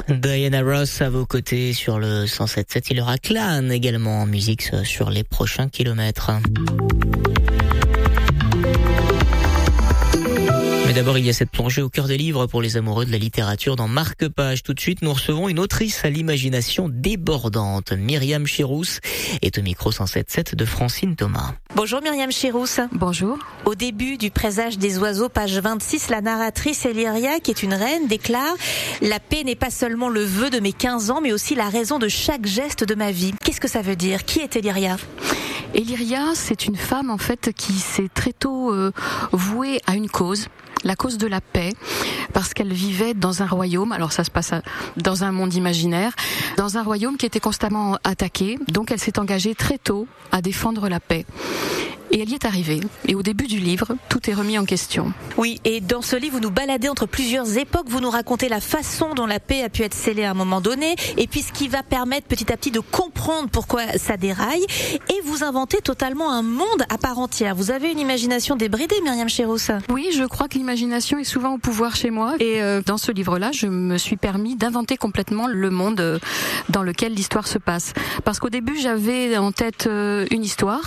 Diana Ross à vos côtés sur le 107.7. Il y aura Clan également en musique sur les prochains kilomètres. Mais d'abord, il y a cette plongée au cœur des livres pour les amoureux de la littérature dans Marque-Page. Tout de suite, nous recevons une autrice à l'imagination débordante. Myriam Chirousse est au micro 107.7 de Francine Thomas. Bonjour Myriam Chirousse. Bonjour. Au début du Présage des oiseaux, page 26, la narratrice Elyria, qui est une reine, déclare « La paix n'est pas seulement le vœu de mes 15 ans, mais aussi la raison de chaque geste de ma vie ». Qu'est-ce que ça veut dire ? Qui est Elyria ? Elyria, c'est une femme en fait qui s'est très tôt vouée à une cause, la cause de la paix, parce qu'elle vivait dans un royaume, alors ça se passe dans un monde imaginaire, dans un royaume qui était constamment attaqué, donc elle s'est engagée très tôt à défendre la paix. Et elle y est arrivée. Et au début du livre, tout est remis en question. Oui, et dans ce livre, vous nous baladez entre plusieurs époques, vous nous racontez la façon dont la paix a pu être scellée à un moment donné, et puis ce qui va permettre petit à petit de comprendre pourquoi ça déraille, et vous inventez totalement un monde à part entière. Vous avez une imagination débridée, Myriam Chirousse. Oui, je crois que l'imagination est souvent au pouvoir chez moi, et dans ce livre-là, je me suis permis d'inventer complètement le monde dans lequel l'histoire se passe. Parce qu'au début, j'avais en tête une histoire,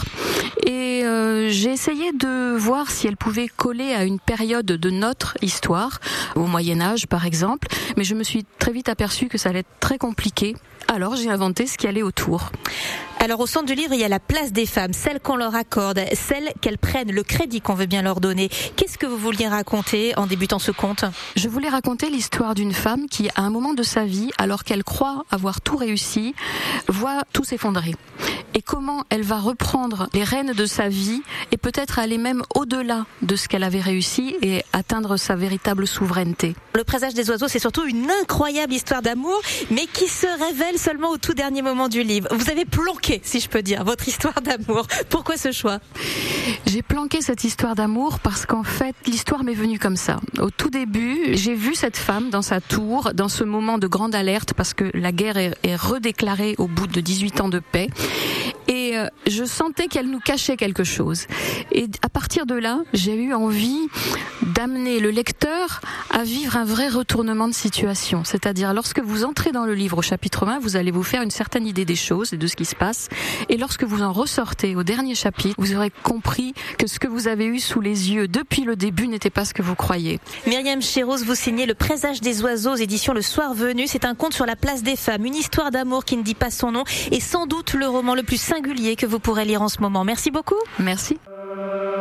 et j'ai essayé de voir si elle pouvait coller à une période de notre histoire, au Moyen-Âge par exemple, mais je me suis très vite aperçue que ça allait être très compliqué. Alors j'ai inventé ce qui allait autour. Alors au centre du livre, il y a la place des femmes, celle qu'on leur accorde, celle qu'elles prennent, le crédit qu'on veut bien leur donner. Qu'est-ce que vous vouliez raconter en débutant ce conte ? Je voulais raconter l'histoire d'une femme qui, à un moment de sa vie, alors qu'elle croit avoir tout réussi, voit tout s'effondrer. Et comment elle va reprendre les rênes de sa vie et peut-être aller même au-delà de ce qu'elle avait réussi et atteindre sa véritable souveraineté. Le Présage des oiseaux, c'est surtout une incroyable histoire d'amour, mais qui se révèle seulement au tout dernier moment du livre. Vous avez planqué, si je peux dire, votre histoire d'amour. Pourquoi ce choix ? J'ai planqué cette histoire d'amour parce qu'en fait, l'histoire m'est venue comme ça. Au tout début, j'ai vu cette femme dans sa tour, dans ce moment de grande alerte, parce que la guerre est redéclarée au bout de 18 ans de paix. Et je sentais qu'elle nous cachait quelque chose. Et à partir de là, j'ai eu envie d'amener le lecteur à vivre un vrai retournement de situation. C'est-à-dire, lorsque vous entrez dans le livre au chapitre 1, vous allez vous faire une certaine idée des choses et de ce qui se passe. Et lorsque vous en ressortez au dernier chapitre, vous aurez compris que ce que vous avez eu sous les yeux depuis le début n'était pas ce que vous croyez. Myriam Chirousse, vous signez Le Présage des oiseaux, édition Le Soir Venu. C'est un conte sur la place des femmes, une histoire d'amour qui ne dit pas son nom et sans doute le roman le plus singulier que vous pourrez lire en ce moment. Merci beaucoup. Merci.